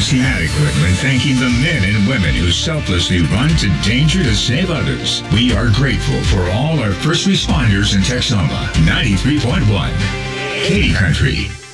is inadequate when thanking the men and women who selflessly run to danger to save others. We are grateful for all our first responders in Texoma. 93.1 Katy Country.